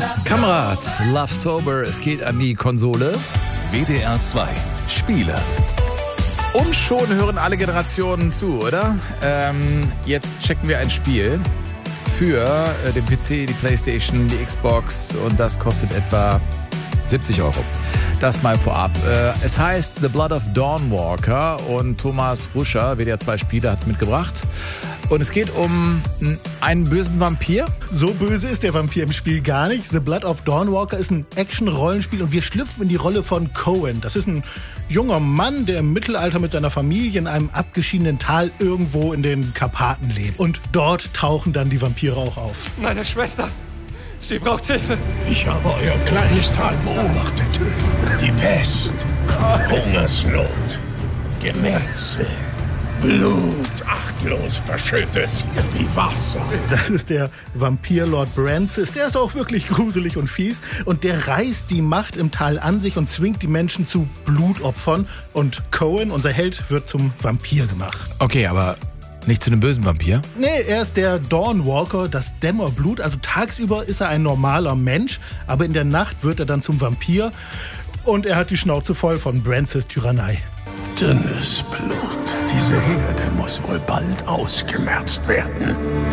Kamerad, Love Sober, es geht an die Konsole. WDR 2 Spiele. Und schon hören alle Generationen zu, oder? Jetzt checken wir ein Spiel für den PC, die Playstation, die Xbox und das kostet etwa 70 €. Das mal vorab. Es heißt The Blood of Dawnwalker und Thomas Ruscher, WDR 2 Spiele, hat es mitgebracht. Und es geht um einen bösen Vampir. So böse ist der Vampir im Spiel gar nicht. The Blood of Dawnwalker ist ein Action-Rollenspiel und wir schlüpfen in die Rolle von Cohen. Das ist ein junger Mann, der im Mittelalter mit seiner Familie in einem abgeschiedenen Tal irgendwo in den Karpaten lebt. Und dort tauchen dann die Vampire auch auf. Meine Schwester, sie braucht Hilfe. Ich habe euer kleines Tal beobachtet. Die Pest, Hungersnot, Gemetzel, Blut, achtlos verschüttet wie Wasser. Das ist der Vampir Lord Francis. Der ist auch wirklich gruselig und fies. Und der reißt die Macht im Tal an sich und zwingt die Menschen zu Blutopfern. Und Cohen, unser Held, wird zum Vampir gemacht. Okay, aber nicht zu einem bösen Vampir? Nee, er ist der Dawnwalker, das Dämmerblut. Also tagsüber ist er ein normaler Mensch, aber in der Nacht wird er dann zum Vampir. Und er hat die Schnauze voll von Francis' Tyrannei. Dünnes Blut. Diese Herde muss wohl bald ausgemerzt werden.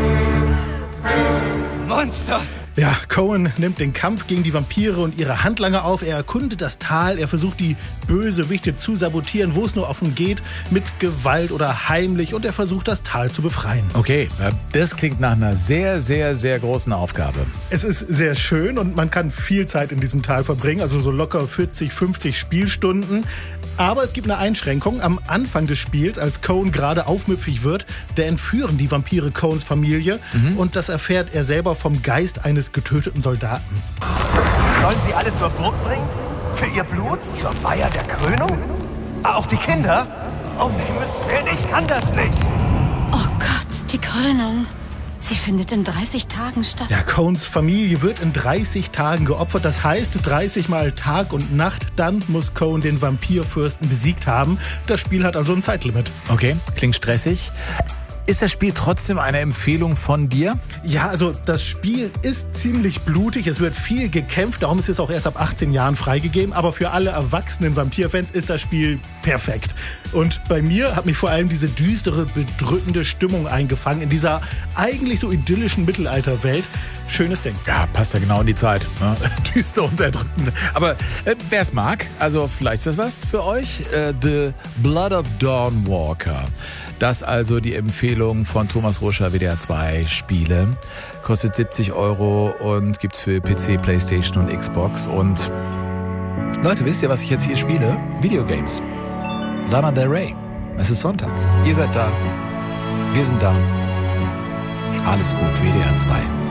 Monster! Ja, Cohen nimmt den Kampf gegen die Vampire und ihre Handlanger auf. Er erkundet das Tal, er versucht die Bösewichte zu sabotieren, wo es nur offen geht, mit Gewalt oder heimlich. Und er versucht das Tal zu befreien. Okay, das klingt nach einer sehr, sehr, sehr großen Aufgabe. Es ist sehr schön und man kann viel Zeit in diesem Tal verbringen, also so locker 40, 50 Spielstunden. Aber es gibt eine Einschränkung. Am Anfang des Spiels, als Cohen gerade aufmüpfig wird, da entführen die Vampire Cohens Familie. Und das erfährt er selber vom Geist eines getöteten Soldaten. Sollen sie alle zur Burg bringen? Für ihr Blut? Zur Feier der Krönung? Auch die Kinder? Um Himmels Willen, ich kann das nicht. Oh Gott, die Krönung. Sie findet in 30 Tagen statt. Ja, Cohens Familie wird in 30 Tagen geopfert. Das heißt, 30 Mal Tag und Nacht. Dann muss Cohen den Vampirfürsten besiegt haben. Das Spiel hat also ein Zeitlimit. Okay, klingt stressig. Ist das Spiel trotzdem eine Empfehlung von dir? Ja, also das Spiel ist ziemlich blutig. Es wird viel gekämpft. Darum ist es auch erst ab 18 Jahren freigegeben. Aber für alle erwachsenen Vampirfans ist das Spiel perfekt. Und bei mir hat mich vor allem diese düstere, bedrückende Stimmung eingefangen in dieser eigentlich so idyllischen Mittelalterwelt. Schönes Ding. Ja, passt ja genau in die Zeit. Ne? Düster und erdrückend. Aber wer es mag, also vielleicht ist das was für euch. The Blood of Dawnwalker. Das also die Empfehlung von Thomas Ruscher, WDR 2 Spiele. Kostet 70 € und gibt's für PC, Playstation und Xbox. Und Leute, wisst ihr, was ich jetzt hier spiele? Videogames. Lana Del Rey. Es ist Sonntag. Ihr seid da. Wir sind da. Alles gut, WDR 2.